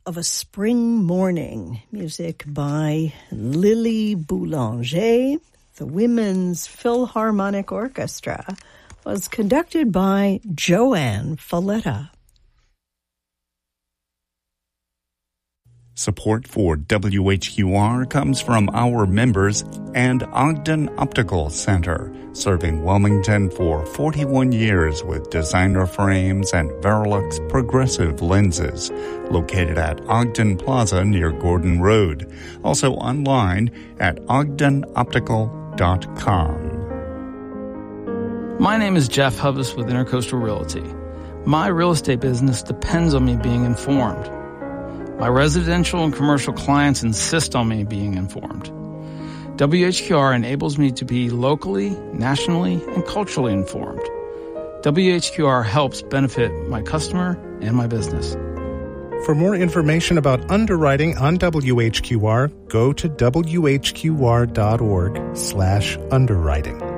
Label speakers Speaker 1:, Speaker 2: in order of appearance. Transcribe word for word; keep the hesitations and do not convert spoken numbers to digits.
Speaker 1: of a Spring Morning, music by Lily Boulanger. The Women's Philharmonic Orchestra was conducted by Joanne Falletta.
Speaker 2: Support for W H Q R comes from our members and Ogden Optical Center, serving Wilmington for forty-one years with designer frames and Verilux progressive lenses, located at Ogden Plaza near Gordon Road. Also online at ogden optical dot com.
Speaker 3: My name is Jeff Hubbs with Intercoastal Realty. My real estate business depends on me being informed. My residential and commercial clients insist on me being informed. W H Q R enables me to be locally, nationally, and culturally informed. W H Q R helps benefit my customer and my business.
Speaker 4: For more information about underwriting on W H Q R, go to w h q r dot org slash underwriting.